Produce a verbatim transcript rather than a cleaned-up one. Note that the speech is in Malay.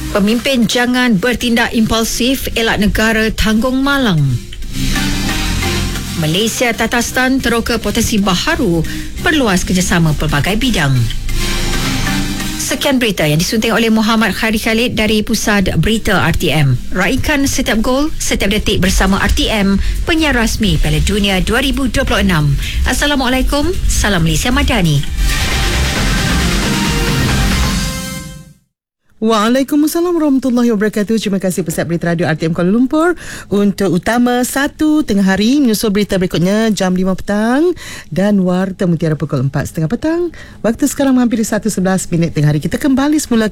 Pemimpin jangan bertindak impulsif, elak negara tanggung malang. Malaysia Tatarstan teroka potensi baharu perluas kerjasama pelbagai bidang. Sekian berita yang disunting oleh Muhammad Khairi Khalid dari Pusat Berita R T M. Raikan setiap gol, setiap detik bersama R T M, penyiar rasmi Piala Dunia dua ribu dua puluh enam. Assalamualaikum, salam Malaysia Madani. Waalaikumsalam warahmatullahi wabarakatuh. Terima kasih Pusat Berita Radio R T M Kuala Lumpur untuk utama satu tengah hari, menyusul berita berikutnya jam lima petang dan Warta Mutiara pukul empat tiga puluh petang. Waktu sekarang hampir satu sebelas minit tengah hari. Kita kembali semula